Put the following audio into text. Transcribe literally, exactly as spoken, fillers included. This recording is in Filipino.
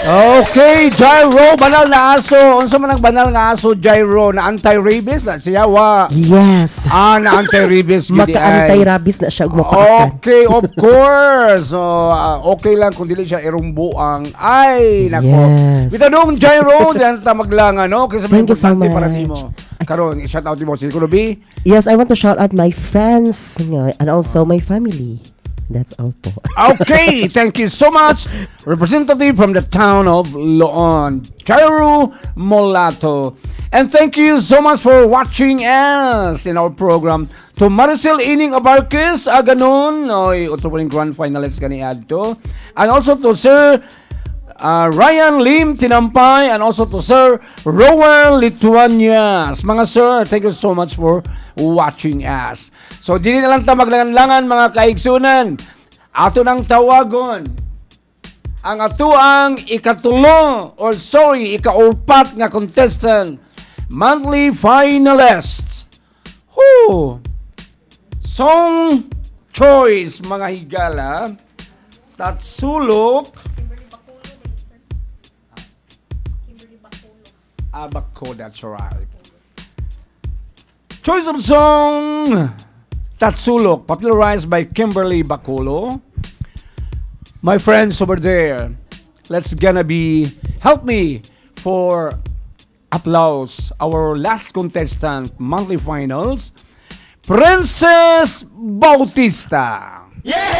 Okay, Gyro, banal na aso. Unsa man ang banal nga aso, Gyro, na anti-rabies na siya wa. Yes. Ah, na anti-rabies gid ay. Maka-anti-rabies na siya ug mapakatan. Okay, of course. So, uh, okay lang kung dili siya irumbo ang ay nako. Yes. Bitadong Gyro, diyan ta maglangan, no? Kasi may Thank you so importante para much. nimo. Karon, i-shout out mo si Kulobi. Yes, I want to shout out my friends nga, and also my family. That's all po. Okay, thank you so much. Representative from the town of Loon, Gyro Molato. And thank you so much for watching us in our program. To Maricel Ining Abarquez, aganon, oy, utupuling grand finalist kani adto. And also to Sir uh, Ryan Lim Tinampay, and also to Sir Rowan Lituanias. Mga sir, thank you so much for watching us. So, dili na lang ta maglangan-langan mga kaigsunan. Ato nang tawagon ang atuang ikatulo or sorry, ikaupat nga contestant, monthly finalists. Who? Song choice mga higala. Tatsulok. Abako, that's right. Choice of song, Tatsulok, popularized by Kimberly Baculo. My friends over there, let's gonna be, help me for applause, our last contestant, monthly finals, Princess Bautista. Yeah!